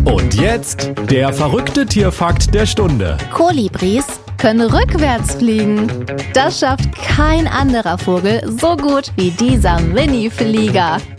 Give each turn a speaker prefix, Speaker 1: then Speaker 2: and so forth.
Speaker 1: Und jetzt der verrückte Tierfakt der Stunde.
Speaker 2: Kolibris können rückwärts fliegen. Das schafft kein anderer Vogel so gut wie dieser Mini-Flieger.